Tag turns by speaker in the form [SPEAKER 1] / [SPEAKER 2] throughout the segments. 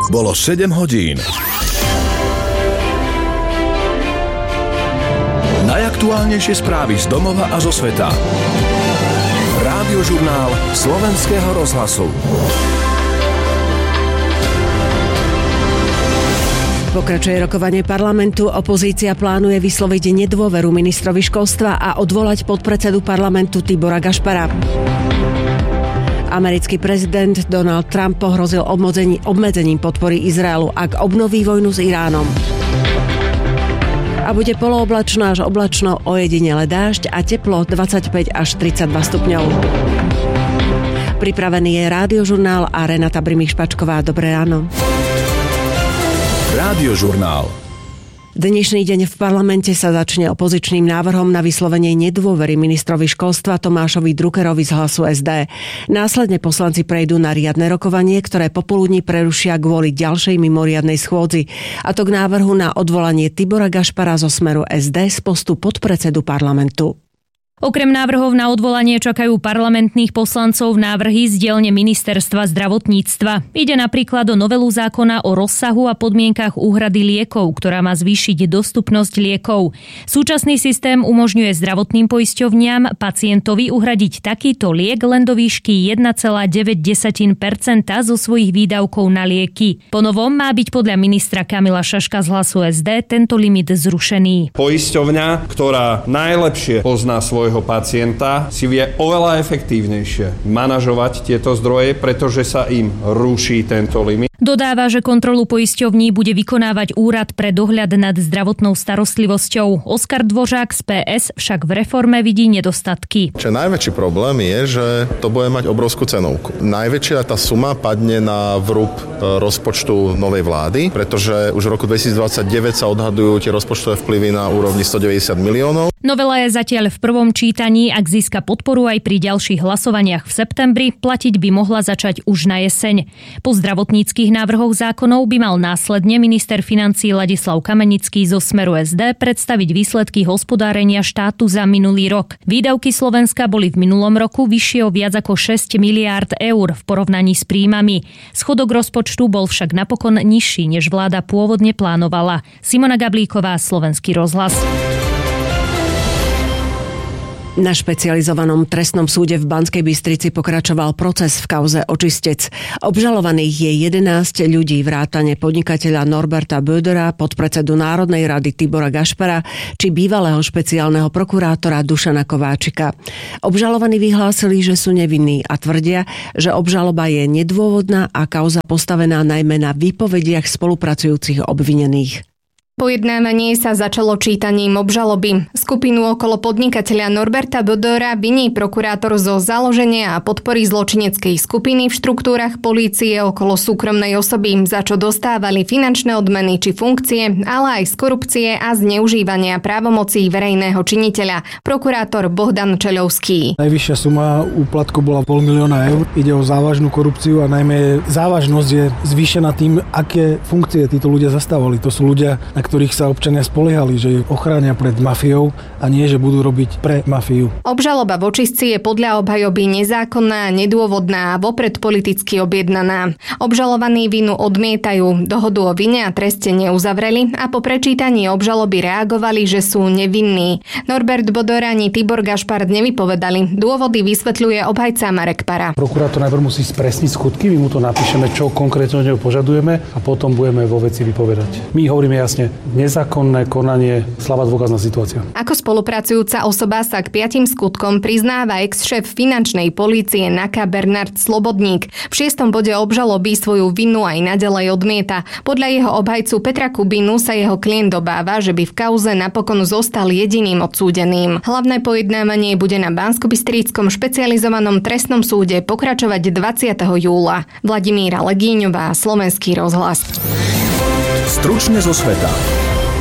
[SPEAKER 1] Bolo 7 hodín. Najaktuálnejšie správy z domova a zo sveta. Rádiožurnál Slovenského rozhlasu.
[SPEAKER 2] Pokračuje rokovanie parlamentu. Opozícia plánuje vysloviť nedôveru ministrovi školstva a odvolať podpredsedu parlamentu Tibora Gašpara. Americký prezident Donald Trump pohrozil obmedzením podpory Izraelu, ak obnoví vojnu s Iránom. A bude polooblačno až oblačno, ojedinele dážď a teplo 25 až 32 stupňov. Pripravený je Rádiožurnál a Renata Brimich-Špačková. Dobré ráno.
[SPEAKER 1] Rádiožurnál.
[SPEAKER 2] Dnešný deň v parlamente sa začne opozičným návrhom na vyslovenie nedôvery ministrovi školstva Tomášovi Druckerovi z Hlasu SD. Následne poslanci prejdú na riadne rokovanie, ktoré popoludní prerušia kvôli ďalšej mimoriadnej schôdzi. A to k návrhu na odvolanie Tibora Gašpara zo Smeru SD z postu podpredsedu parlamentu.
[SPEAKER 3] Okrem návrhov na odvolanie čakajú parlamentných poslancov návrhy z dielne Ministerstva zdravotníctva. Ide napríklad o novelu zákona o rozsahu a podmienkach úhrady liekov, ktorá má zvýšiť dostupnosť liekov. Súčasný systém umožňuje zdravotným poisťovniam pacientovi uhradiť takýto liek len do výšky 1,9% zo svojich výdavkov na lieky. Po novom má byť podľa ministra Kamila Šaška z Hlasu SD tento limit zrušený.
[SPEAKER 4] Poisťovňa, ktorá najlepšie pozná svojho pacienta, si vie oveľa efektívnejšie manažovať tieto zdroje, pretože sa im ruší tento limit.
[SPEAKER 3] Dodáva, že kontrolu poisťovní bude vykonávať Úrad pre dohľad nad zdravotnou starostlivosťou. Oskar Dvořák z PS však v reforme vidí nedostatky.
[SPEAKER 5] Čo najväčší problém je, že to bude mať obrovskú cenovku. Najväčšia tá suma padne na vrúb rozpočtu novej vlády, pretože už v roku 2029 sa odhadujú tie rozpočtové vplyvy na úrovni 190 miliónov.
[SPEAKER 3] Novela je zatiaľ v prvom čítaní, ak získa podporu aj pri ďalších hlasovaniach v septembri, platiť by mohla začať už na jeseň. Po zdravotníckych návrhoch zákonov by mal následne minister financií Ladislav Kamenický zo Smeru SD predstaviť výsledky hospodárenia štátu za minulý rok. Výdavky Slovenska boli v minulom roku vyššie o viac ako 6 miliárd eur v porovnaní s príjmami. Schodok rozpočtu bol však napokon nižší, než vláda pôvodne plánovala. Simona Gablíková, Slovenský rozhlas.
[SPEAKER 2] Na špecializovanom trestnom súde v Banskej Bystrici pokračoval proces v kauze Očistec. Obžalovaných je 11 ľudí vrátane podnikateľa Norberta Bödera, podpredsedu Národnej rady Tibora Gašpara či bývalého špeciálneho prokurátora Dušana Kováčika. Obžalovaní vyhlásili, že sú nevinní a tvrdia, že obžaloba je nedôvodná a kauza postavená najmä na výpovediach spolupracujúcich obvinených.
[SPEAKER 6] Pojednávanie sa začalo čítaním obžaloby. Skupinu okolo podnikateľa Norberta Bödera viní prokurátor zo založenia a podpory zločineckej skupiny v štruktúrach polície okolo súkromnej osoby, za čo dostávali finančné odmeny či funkcie, ale aj z korupcie a zneužívania právomocí verejného činiteľa. Prokurátor Bohdan Čeľovský.
[SPEAKER 7] Najvyššia suma úplatku bola 500 000 eur. Ide o závažnú korupciu a najmä závažnosť je zvýšená tým, aké funkcie títo ľudia zastávali. To sú ľudia, na ktorých sa občania spoliehali, že ich ochránia pred mafiou a nie, že budú robiť pre mafiu.
[SPEAKER 6] Obžaloba v Očistci je podľa obhajoby nezákonná, nedôvodná a vopred politicky objednaná. Obžalovaní vinu odmietajú, dohodu o vine a treste neuzavreli a po prečítaní obžaloby reagovali, že sú nevinní. Norbert Böder ani Tibor Gašpar nevypovedali. Dôvody vysvetľuje obhajca Marek Para.
[SPEAKER 8] Prokurátor najprv musí spresniť skutky, my mu to napíšeme, čo konkrétne od neho požadujeme a potom budeme vo veci vypovedať. My hovoríme jasne, nezákonné konanie, slabá dôkazná situácia.
[SPEAKER 6] Ako spolupracujúca osoba sa k 5 skutkom priznáva ex-šéf finančnej polície NAKA Bernard Slobodník. V 6. bode obžaloby svoju vinu aj naďalej odmieta. Podľa jeho obhajcu Petra Kubinu sa jeho klient obáva, že by v kauze napokon zostal jediným odsúdeným. Hlavné pojednávanie bude na Banskobystrickom špecializovanom trestnom súde pokračovať 20. júla. Vladimíra Legíňová, Slovenský rozhlas.
[SPEAKER 1] Stručne zo sveta.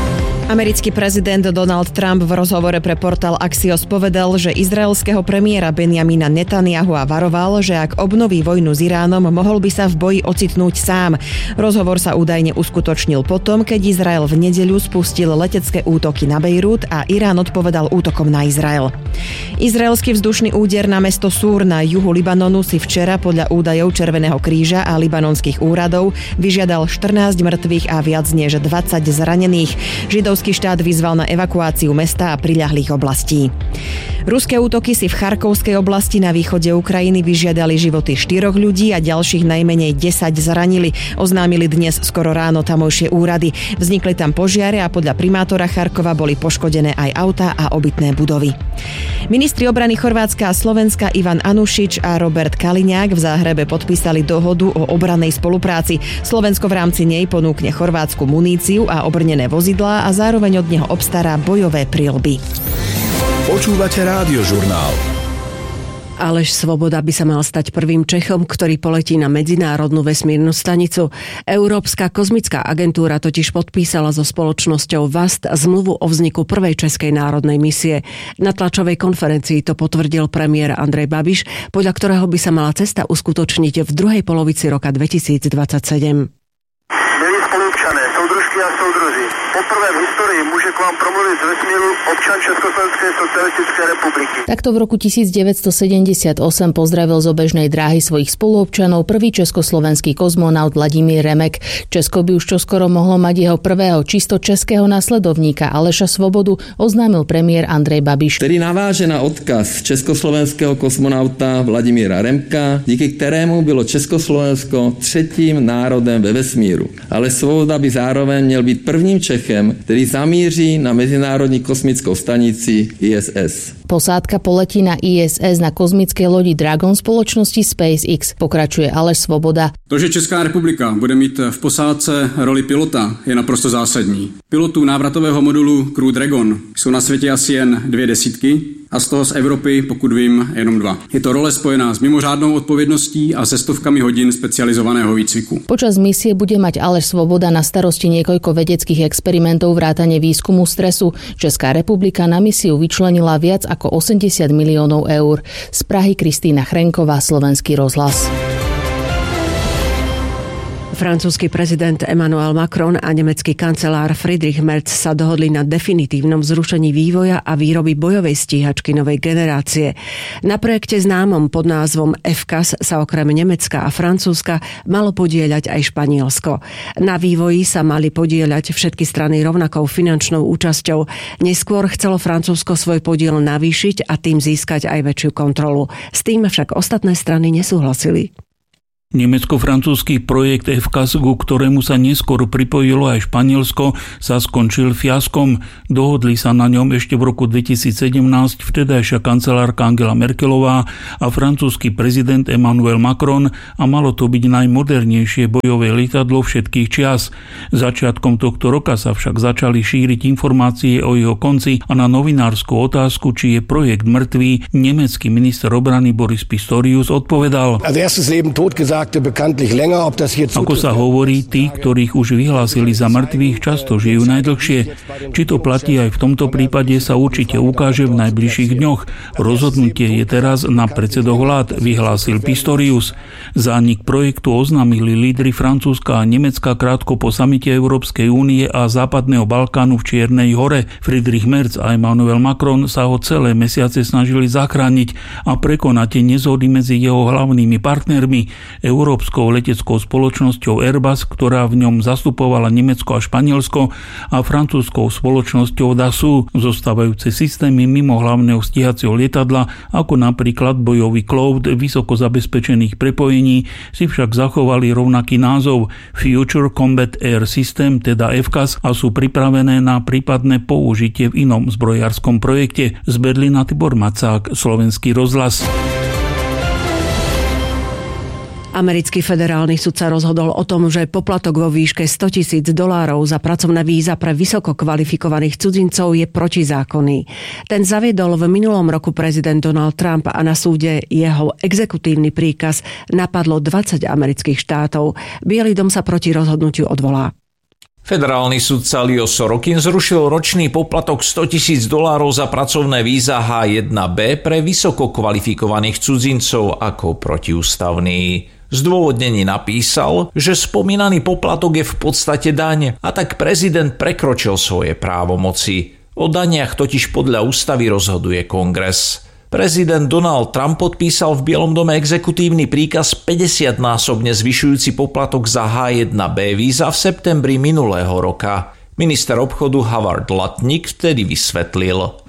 [SPEAKER 9] Americký prezident Donald Trump v rozhovore pre portál Axios povedal, že izraelského premiéra Benjamina Netanyahua varoval, že ak obnoví vojnu s Iránom, mohol by sa v boji ocitnúť sám. Rozhovor sa údajne uskutočnil potom, keď Izrael v nedeľu spustil letecké útoky na Bejrút a Irán odpovedal útokom na Izrael. Izraelský vzdušný úder na mesto Súr na juhu Libanonu si včera podľa údajov Červeného kríža a libanonských úradov vyžiadal 14 mŕtvych a viac než 20 zranených. Židovský štát vyzval na evakuáciu mesta a priľahlých oblastí. Ruské útoky si v Charkovskej oblasti na východe Ukrajiny vyžiadali životy 4 ľudí a ďalších najmenej 10 zranili, oznámili dnes skoro ráno tamojšie úrady. Vznikli tam požiare a podľa primátora Charkova boli poškodené aj autá a obytné budovy. Ministri obrany Chorvátska a Slovenska Ivan Anušič a Robert Kaliňák v Záhrebe podpísali dohodu o obrannej spolupráci. Slovensko v rámci nej ponúkne Chorvátsku muníciu a obrnené vozidlá a zároveň od neho obstará bojové príľby.
[SPEAKER 1] Počúvate Rádiožurnál.
[SPEAKER 2] Aleš Svoboda by sa mal stať prvým Čechom, ktorý poletí na medzinárodnú vesmírnu stanicu. Európska kozmická agentúra totiž podpísala so spoločnosťou VAST zmluvu o vzniku prvej českej národnej misie. Na tlačovej konferencii to potvrdil premiér Andrej Babiš, podľa ktorého by sa mala cesta uskutočniť v druhej polovici roka 2027.
[SPEAKER 10] Milí spoluobčané, soudružky a soudruzi, poprvé v histórii môže k vám promluviť z vesmíru občan Československej socialistickej republiky.
[SPEAKER 11] Takto v roku 1978 pozdravil z obežnej dráhy svojich spoluobčanov prvý československý kozmonaut Vladimír Remek. Česko by už čoskoro mohlo mať jeho prvého čisto českého nasledovníka Aleša Svobodu, oznámil premiér Andrej Babiš.
[SPEAKER 12] Který naváže na odkaz československého kosmonauta Vladimíra Remka, díky kterému bylo Československo třetím národem ve vesmíru. Ale Svoboda by zároveň měl být prvním Čechem, který zamíří na mezinárodní kosmickou stanici ISS.
[SPEAKER 11] Posádka poletí na ISS na kozmické lodi Dragon společnosti SpaceX, pokračuje Aleš Svoboda.
[SPEAKER 13] To, že Česká republika bude mít v posádce roli pilota, je naprosto zásadní. Pilotů návratového modulu Crew Dragon jsou na světě asi jen 200 a z toho z Evropy, pokud vím, jenom 2. Je to role spojená s mimořádnou odpovědností a se stovkami hodín specializovaného výcviku.
[SPEAKER 11] Počas misie bude mať Aleš Svoboda na starosti niekoľko vedeckých experimentov vrátane výskumu stresu. Česká republika na misiu vyčlenila viac ako 80 miliónov eur. Z Prahy Kristýna Chrenková, Slovenský rozhlas.
[SPEAKER 2] Francúzsky prezident Emmanuel Macron a nemecký kancelár Friedrich Merz sa dohodli na definitívnom zrušení vývoja a výroby bojovej stíhačky novej generácie. Na projekte známom pod názvom FCAS sa okrem Nemecka a Francúzska malo podieľať aj Španielsko. Na vývoji sa mali podieľať všetky strany rovnakou finančnou účasťou. Neskôr chcelo Francúzsko svoj podiel navýšiť a tým získať aj väčšiu kontrolu. S tým však ostatné strany nesúhlasili.
[SPEAKER 14] Nemecko-francúzsky projekt FCAS, ku ktorému sa neskôr pripojilo aj Španielsko, sa skončil fiaskom. Dohodli sa na ňom ešte v roku 2017 vtedajšia kancelárka Angela Merkelová a francúzsky prezident Emmanuel Macron a malo to byť najmodernejšie bojové lietadlo všetkých čias. Začiatkom tohto roka sa však začali šíriť informácie o jeho konci a na novinárskú otázku, či je projekt mŕtvý, nemecký minister obrany Boris Pistorius odpovedal. Ako sa hovorí, tí, ktorých už vyhlásili za mŕtvych, často žijú najdlhšie. Či to platí aj v tomto prípade, sa určite ukáže v najbližších dňoch. Rozhodnutie je teraz na predsedoch vlád, vyhlásil Pistorius. Zánik projektu oznámili lídri Francúzska a Nemecka krátko po samite Európskej únie a Západného Balkánu v Čiernej hore. Friedrich Merz a Emmanuel Macron sa ho celé mesiace snažili zachrániť a prekonať nezhody medzi jeho hlavnými partnermi. Európskou leteckou spoločnosťou Airbus, ktorá v ňom zastupovala Nemecko a Španielsko, a francúzskou spoločnosťou Dassault. Zostávajúce systémy mimo hlavného stíhacieho lietadla, ako napríklad bojový Cloud vysoko zabezpečených prepojení, si však zachovali rovnaký názov Future Combat Air System, teda FCAS, a sú pripravené na prípadné použitie v inom zbrojárskom projekte. Z Berlína Tibor Macák, Slovenský rozhlas.
[SPEAKER 2] Americký federálny sudca rozhodol o tom, že poplatok vo výške $100,000 za pracovné víza pre vysoko kvalifikovaných cudzincov je protizákonný. Ten zaviedol v minulom roku prezident Donald Trump a na súde jeho exekutívny príkaz napadlo 20 amerických štátov. Bielý dom sa proti rozhodnutiu odvolá.
[SPEAKER 15] Federálny sudca Leo Sorokin zrušil ročný poplatok $100,000 za pracovné víza H1B pre vysoko kvalifikovaných cudzincov ako protiústavný. V zdôvodnení napísal, že spomínaný poplatok je v podstate daň a tak prezident prekročil svoje právomoci. O daniach totiž podľa ústavy rozhoduje Kongres. Prezident Donald Trump podpísal v Bielom dome exekutívny príkaz 50-násobne zvyšujúci poplatok za H1B víza v septembri minulého roka. Minister obchodu Howard Lutnick vtedy vysvetlil.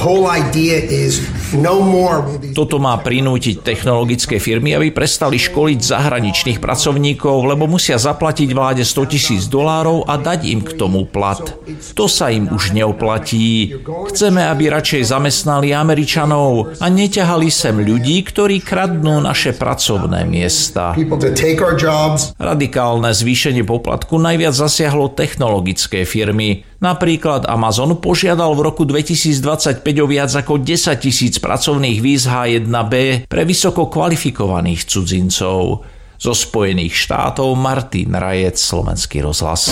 [SPEAKER 15] Toto má prinútiť technologické firmy, aby prestali školiť zahraničných pracovníkov, lebo musia zaplatiť vláde $100,000 a dať im k tomu plat. To sa im už neoplatí. Chceme, aby radšej zamestnali Američanov a neťahali sem ľudí, ktorí kradnú naše pracovné miesta. Radikálne zvýšenie poplatku najviac zasiahlo technologické firmy. Napríklad Amazon požiadal v roku 2025 o viac ako 10,000 pracovných víz H1B pre vysoko kvalifikovaných cudzincov. Zo Spojených štátov Martin Rajec, Slovenský rozhlas.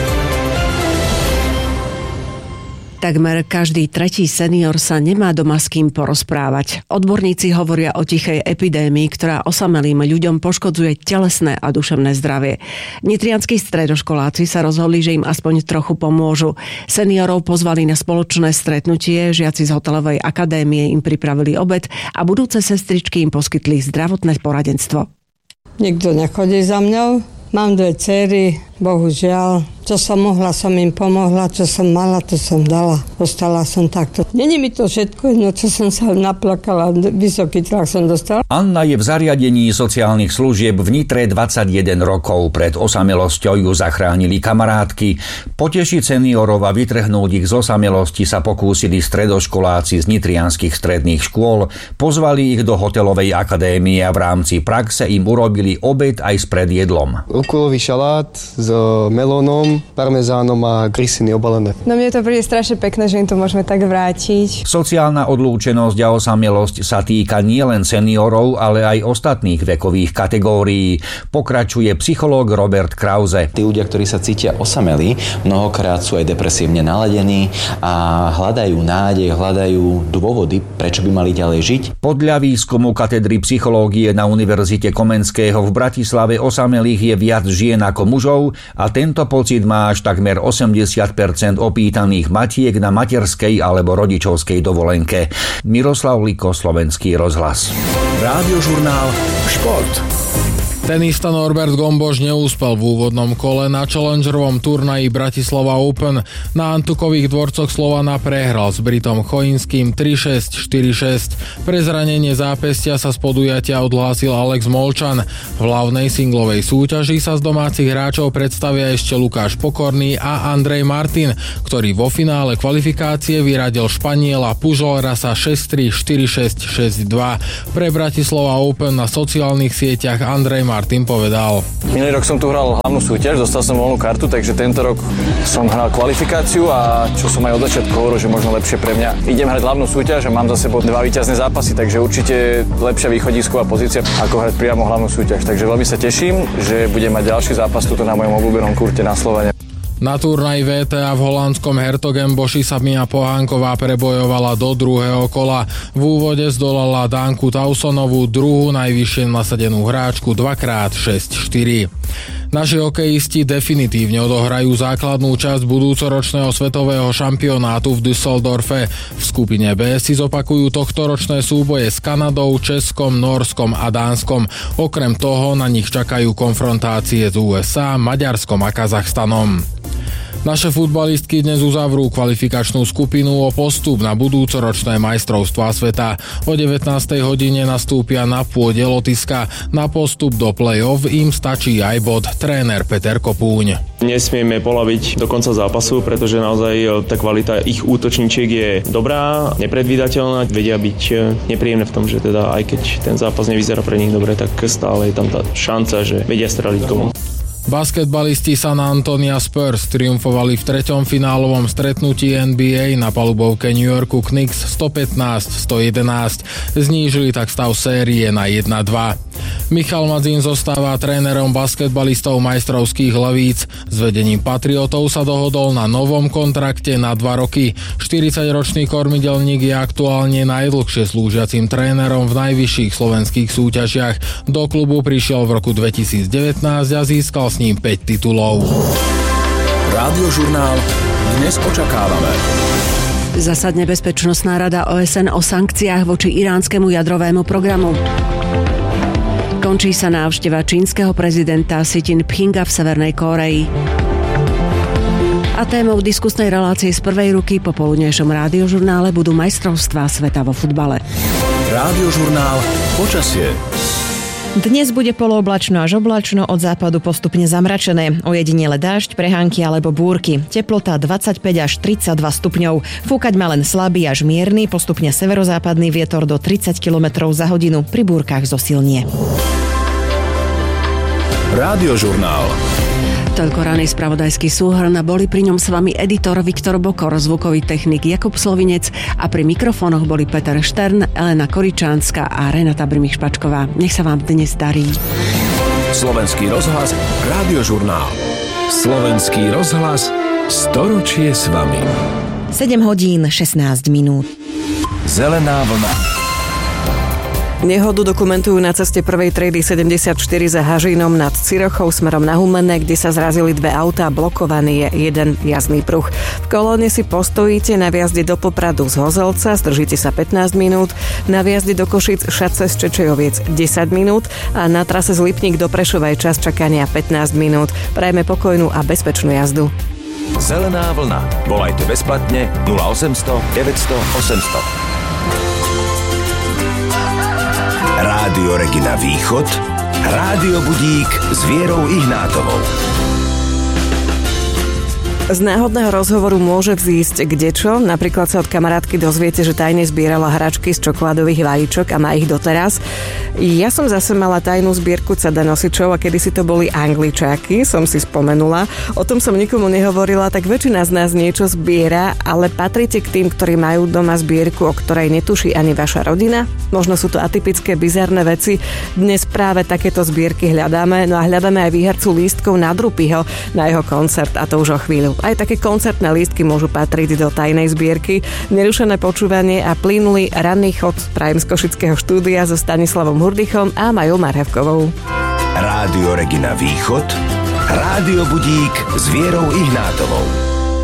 [SPEAKER 2] Takmer každý tretí senior sa nemá doma s kým porozprávať. Odborníci hovoria o tichej epidémii, ktorá osamelým ľuďom poškodzuje telesné a duševné zdravie. Nitrianskí stredoškoláci sa rozhodli, že im aspoň trochu pomôžu. Seniorov pozvali na spoločné stretnutie, žiaci z hotelovej akadémie im pripravili obed a budúce sestričky im poskytli zdravotné poradenstvo.
[SPEAKER 16] Nikto nechodí za mňou. Mám 2 dcery, bohužiaľ. Čo som mohla, som im pomohla, čo som mala, to som dala. Ostala som takto. Není mi to všetko jedno, čo som sa naplakala, vysoký tlak som dostala.
[SPEAKER 17] Anna je v zariadení sociálnych služieb v Nitre 21 rokov. Pred osamelosťou ju zachránili kamarátky. Potešiť seniorov a vytrhnúť ich z osamelosti sa pokúsili stredoškoláci z nitrianskych stredných škôl. Pozvali ich do hotelovej akadémie a v rámci praxe im urobili obed aj s predjedlom.
[SPEAKER 18] Okulový šalát s melónom, parmezánom a grysiny obalené.
[SPEAKER 19] No mne to príde strašne pekné, že im to môžeme tak vrátiť.
[SPEAKER 17] Sociálna odlúčenosť a osamelosť sa týka nielen seniorov, ale aj ostatných vekových kategórií. Pokračuje psychológ Robert Krause.
[SPEAKER 20] Tí ľudia, ktorí sa cítia osamelí, mnohokrát sú aj depresívne naladení a hľadajú nádej, hľadajú dôvody, prečo by mali ďalej žiť. Podľa výskumu katedry psychológie na Univerzite Komenského v Bratislave osamelých je viac žien ako mužov a tento pocit má až takmer 80% opýtaných matiek na materskej alebo rodičovskej dovolenke. Miroslav Liko, Slovenský rozhlas.
[SPEAKER 1] Rádiožurnál Šport.
[SPEAKER 21] Tenista Norbert Gomboš neúspel v úvodnom kole na challengerovom turnaji Bratislava Open. Na Antukových dvorcoch Slovana prehral s Britom Choinským 3-6, 4-6. Pre zranenie zápestia sa z podujatia odhlásil Alex Molčan. V hlavnej singlovej súťaži sa z domácich hráčov predstavia ešte Lukáš Pokorný a Andrej Martin, ktorý vo finále kvalifikácie vyradil Španiela Pujolrasa 6-3, 4-6, 6-2. Pre Bratislava Open na sociálnych sieťach Andrej Martin povedal.
[SPEAKER 22] Minulý rok som tu hral hlavnú súťaž, dostal som voľnú kartu, takže tento rok som hral kvalifikáciu a čo som aj od začiatku hovoril, že možno lepšie pre mňa. Idem hrať hlavnú súťaž a mám za sebou 2 víťazné zápasy, takže určite lepšia východisková pozícia ako hrať priamo hlavnú súťaž. Takže veľmi sa teším, že budem mať ďalší zápas tuto na mojom obľúbenom kurte na Slovene.
[SPEAKER 21] Na turnaji VTA v holandskom Hertogenboši sa Mia Pohánková prebojovala do druhého kola. V úvode zdolala Danku Tausonovú, druhú najvyššie nasadenú hráčku 2x6-4. Naši hokejisti definitívne odohrajú základnú časť budúcoročného svetového šampionátu v Düsseldorfe. V skupine B si zopakujú tohtoročné súboje s Kanadou, Českom, Nórskom a Dánskom. Okrem toho na nich čakajú konfrontácie s USA, Maďarskom a Kazachstanom. Naše futbalistky dnes uzavrú kvalifikačnú skupinu o postup na budúcoročné majstrovstvá sveta. O 19. hodine nastúpia na pôde Lotyšska. Na postup do play-off im stačí aj bod. Tréner Peter Kopúň.
[SPEAKER 23] Nesmieme polaviť do konca zápasu, pretože naozaj tá kvalita ich útočníčiek je dobrá, nepredvídateľná. Vedia byť nepríjemné v tom, že teda aj keď ten zápas nevyzerá pre nich dobre, tak stále je tam tá šanca, že vedia streliť gól.
[SPEAKER 21] Basketbalisti San Antonio Spurs triumfovali v 3. finálovom stretnutí NBA na palubovke New Yorku Knicks 115-111. Znížili tak stav série na 1-2. Michal Madzín zostáva trénerom basketbalistov majstrovských hlavíc. S vedením Patriotov sa dohodol na novom kontrakte na 2 roky. 40-ročný kormidelník je aktuálne najdlhšie slúžiacim trénerom v najvyšších slovenských súťažiach. Do klubu prišiel v roku 2019 a získal s ním 5 titulov.
[SPEAKER 1] Rádiožurnál dnes očakávame.
[SPEAKER 2] Zasadne Bezpečnostná rada OSN o sankciách voči iránskemu jadrovému programu. Končí sa návšteva čínskeho prezidenta Xi Jinpinga v Severnej Kórei. A témou diskusnej relácie z prvej ruky po poludnejšom rádiožurnále budú majstrovstvá sveta vo futbale.
[SPEAKER 1] Rádiožurnál počasie.
[SPEAKER 9] Dnes bude polooblačno až oblačno, od západu postupne zamračené. Ojedinele dážď, prehánky alebo búrky. Teplota 25 až 32 stupňov. Fúkať má len slabý až mierny, postupne severozápadný vietor do 30 km za hodinu. Pri búrkach zosilnie.
[SPEAKER 1] Rádiožurnál.
[SPEAKER 2] Toľko raný spravodajský súhrn a boli pri ňom s vami editor Viktor Bokor, zvukový technik Jakub Slovinec a pri mikrofónoch boli Peter Štern, Elena Koričánska a Renata Brimich-Špačková. Nech sa vám dnes darí.
[SPEAKER 1] Slovenský rozhlas, Rádiožurnál. Slovenský rozhlas, storočie s vami.
[SPEAKER 9] 7 hodín 16 minút.
[SPEAKER 1] Zelená vlna.
[SPEAKER 3] Nehodu dokumentujú na ceste prvej triedy 74 za Hažínom nad Cirochou smerom na Humenné, kde sa zrazili 2 autá, blokovaný je jeden jazdný pruh. V kolóne si postojíte na viazde do Popradu z Hozelca, zdržíte sa 15 minút, na viazde do Košic Šatce z Čečejoviec 10 minút a na trase z Lipník do Prešova je čas čakania 15 minút. Prajme pokojnú a bezpečnú jazdu.
[SPEAKER 1] Zelená vlna. Volajte bezplatne 0800 900 800. Rádio Regina Východ, Rádio Budík s Vierou Ihnátovou.
[SPEAKER 3] Z náhodného rozhovoru môže vzísť kdečo. Napríklad sa od kamarátky dozviete, že tajne zbierala hračky z čokoládových vajíčok a má ich doteraz. Ja som zase mala tajnú zbierku CD nosičov a kedysi to boli Angličáky, som si spomenula. O tom som nikomu nehovorila, tak väčšina z nás niečo zbiera, ale patríte k tým, ktorí majú doma zbierku, o ktorej netuší ani vaša rodina? Možno sú to atypické, bizarné veci. Dnes práve takéto zbierky hľadáme, no a hľadáme aj výhercu lístkov na Drupiho na jeho koncert, a to už o chvíľu. Aj také koncertné lístky môžu patriť do tajnej zbierky. Nerušené počúvanie a plynulý ranný chod prajem z košického štúdia so Stanislavom Hurdichom a Majou Marhevkovou.
[SPEAKER 1] Rádio Regina Východ, Rádio Budík s Vierou Ihnátovou.